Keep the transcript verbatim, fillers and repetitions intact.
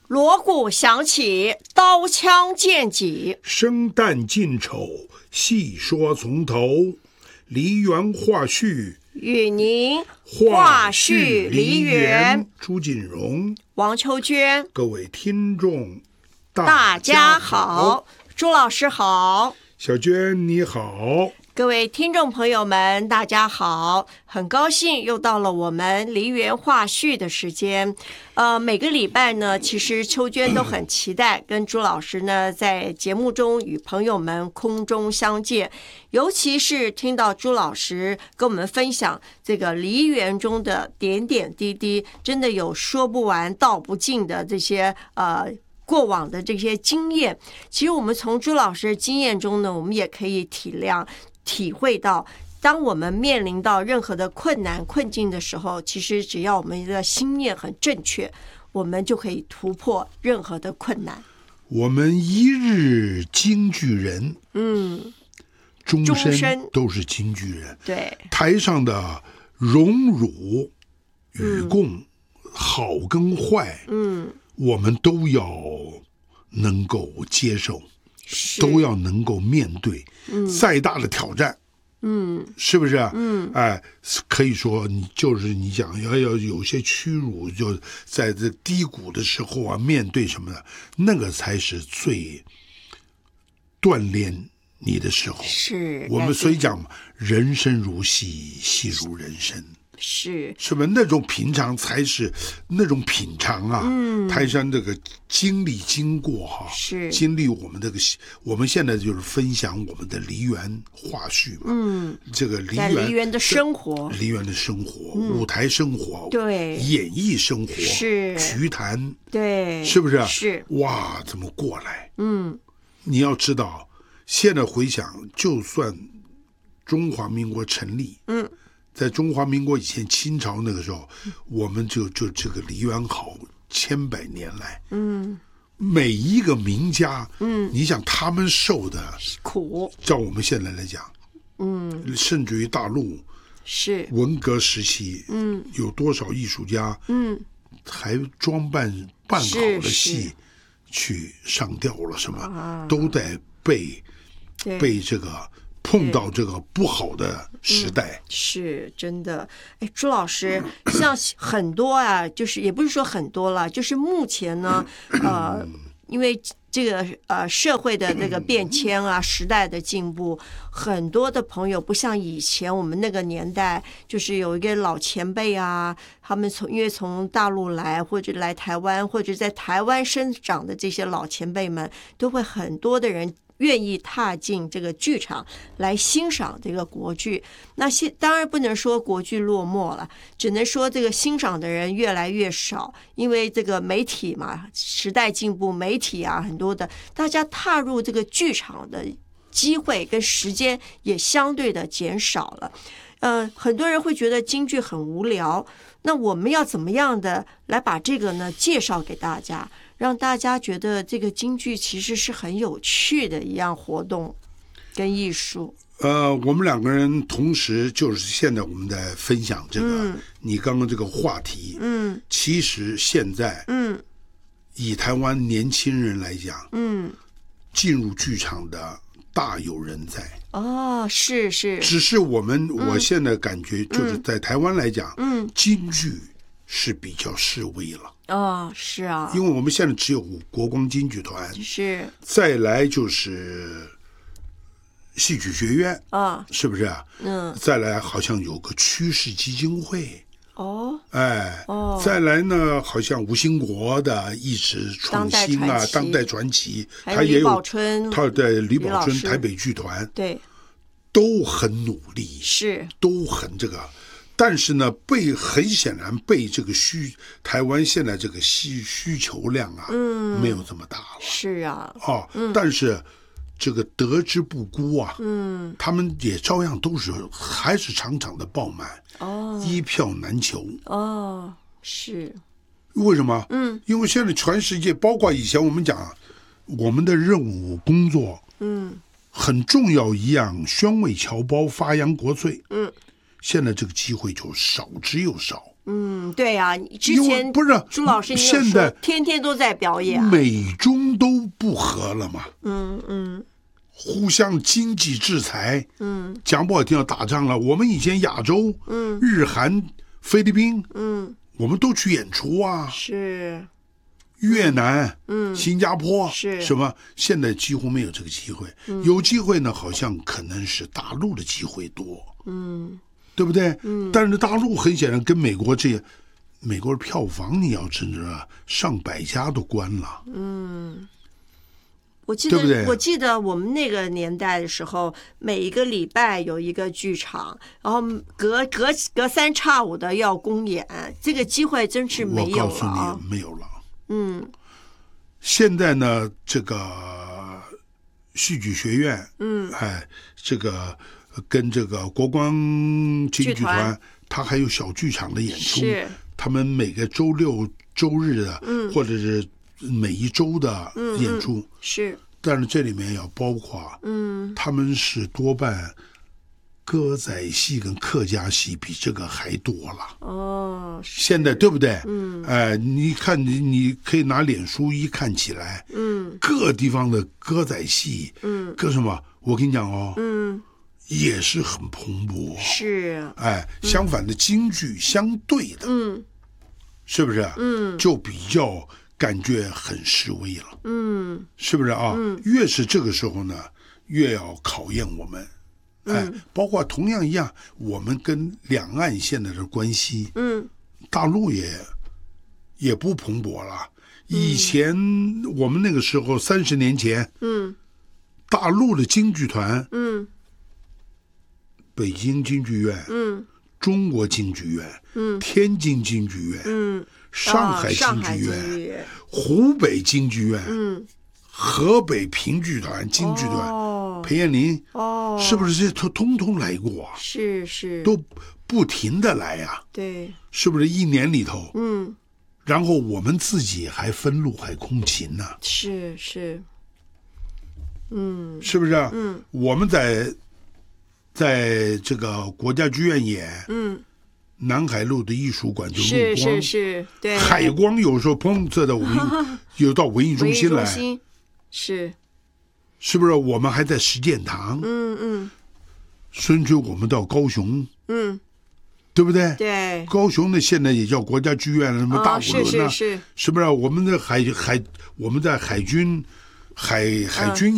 锣鼓响起，刀枪剑戟， 生旦净丑，细说从头。梨园话序， 与您话序梨园。 朱锦荣、 王秋娟， 各位听众， 大家好。朱老师好， 小娟你好。 各位听众朋友们，大家好，很高兴又到了我们梨园话序的时间。呃，每个礼拜呢，其实秋娟都很期待跟朱老师呢在节目中与朋友们空中相见，尤其是听到朱老师跟我们分享这个梨园中的点点滴滴，真的有说不完道不尽的这些呃。过往的这些经验，其实我们从朱老师的经验中呢，我们也可以体谅、体会到，当我们面临到任何的困难、困境的时候，其实只要我们的心念很正确，我们就可以突破任何的困难。 我们一日京剧人， 嗯， 终身都是京剧人。 对， 台上的荣辱与共、嗯、好跟坏，嗯。我们都要能够接受，都要能够面对，嗯、再大的挑战，嗯，是不是啊？嗯，哎，可以说你就是你讲要要有些屈辱，就在这低谷的时候啊，面对什么的，那个才是最锻炼你的时候。 是我们所以讲，人生如戏，戏如人生。 是是不是那种平常才是那种品尝啊？嗯，台山这个经历经过哈、啊， 是经历我们这个，我们现在就是分享我们的梨园话序嘛。嗯，这个梨园梨园的生活， 梨园的生活，嗯、舞台生活， 对， 演艺生活是菊坛， 对， 是不是？ 是哇，怎么过来？ 嗯， 你要知道，现在回想，就算中华民国成立，嗯。在中华民国以前，清朝那个时候，我们就就这个梨园好千百年来，嗯，每一个名家，嗯，你想他们受的苦， 照我们现在来讲，嗯，甚至于大陆是文革时期，嗯，有多少艺术家，嗯，还装扮扮好的戏去上吊了，什么、啊、都得被被这个。碰到这个不好的时代、 嗯、是真的。哎，朱老师，像很多啊，就是也不是说很多了，就是目前呢，呃，因为这个呃社会的那个变迁啊，时代的进步，很多的朋友不像以前我们那个年代，就是有一个老前辈啊，他们从因为从大陆来或者来台湾，或者在台湾生长的这些老前辈们，都会很多的人。愿意踏进这个剧场来欣赏这个国剧，那现当然不能说国剧落寞了，只能说这个欣赏的人越来越少，因为这个媒体嘛，时代进步，媒体啊很多的，大家踏入这个剧场的机会跟时间也相对的减少了。呃，很多人会觉得京剧很无聊，那我们要怎么样的来把这个呢介绍给大家？让大家觉得这个京剧其实是很有趣的一样活动跟艺术。 呃，我们两个人同时就是现在我们在分享这个、嗯、你刚刚这个话题。嗯，其实现在，嗯，以台湾年轻人来讲，嗯，进入剧场的大有人在。 哦，是是。 只是我们、嗯、我现在感觉就是在台湾来讲，嗯，京剧是比较式微了。 哦，是啊， 因为我们现在只有国光京剧团， 是， 再来就是戏曲学院啊，是不是啊？嗯，再来好像有个趋势基金会， 哦， 哎，哦，再来呢，好像吴兴国的一直创新啊，当代传奇，他也有他的吕宝春台北剧团， 对， 都很努力， 是， 都很这个。但是呢，被很显然被这个需台湾现在这个需需求量啊，嗯，没有这么大了。 是啊， 哦，嗯、但是这个得之不辜啊，嗯，他们也照样都是还是场场的爆满，哦，一票难求。 哦，是， 为什么？嗯，因为现在全世界，包括以前我们讲我们的任务工作，嗯，很重要一样，宣慰侨胞，发扬国粹，嗯。现在这个机会就少之又少， 嗯，对啊，之因为前不是朱老师，你有现在说天天都在表演啊， 美中都不和了嘛， 嗯嗯互相经济制裁， 嗯讲不好听要打仗了。我们以前亚洲， 嗯日韩、菲律宾， 嗯， 我们都去演出啊， 是， 越南、 嗯新加坡是什么，现在几乎没有这个机会。有机会呢，好像可能是大陆的机会多， 嗯对不对？ 嗯但是大陆很显然跟美国这些，美国的票房你要知道，上百家都关了。 嗯。我记得， 对不对我记得我们那个年代的时候，每一个礼拜有一个剧场，然后隔隔隔三差五的要公演，这个机会真是没有我告诉了啊。 你，没有了。 嗯现在呢，这个戏剧学院， 嗯哎，这个跟这个国光京剧剧团团，它还有小剧场的演出， 是他们每个周六、周日的， 嗯或者是每一周的演出， 嗯是但是这里面要包括， 嗯他们是多半歌仔戏跟客家戏比这个还多了。 哦是现在对不对？ 嗯哎，你看你你可以拿脸书一看起来， 嗯各地方的歌仔戏， 嗯各什么，我跟你讲哦， 嗯也是很蓬勃。 是哎，相反的京剧相对的， 嗯是不是？ 嗯就比较感觉很示威了， 嗯是不是啊？ 嗯越是这个时候呢，越要考验我们。哎， 嗯包括同样一样，我们跟两岸现在的关系， 嗯大陆也也不蓬勃了。以前我们那个时候，三十年前， 嗯大陆的京剧团， 嗯北京京剧院、 嗯中国京剧院、 嗯天津京剧院、 嗯， 上海哦上海京剧院、 京剧院， 湖北京剧院、 嗯河北评剧团、京剧团， 哦裴艳麟， 哦， 是不是这通通通来过啊？ 是是都不停的来呀、 对， 是不是一年里头？ 嗯然后我们自己还分陆海空勤呢、 是是，嗯是不是、啊？ 嗯我们在在这个国家剧院演， 嗯， 南海路的艺术馆就是陆光， 是是，对， 海光有时候砰，这到文艺有到文艺中心来， 文艺中心是， 是不是？我们还在实践堂， 嗯嗯甚至我们到高雄， 嗯， 对不对？ 对， 高雄呢，现在也叫国家剧院了，什么大哦，是五轮啊， 是是， 是不是？我们的海海，我们在海军海海军。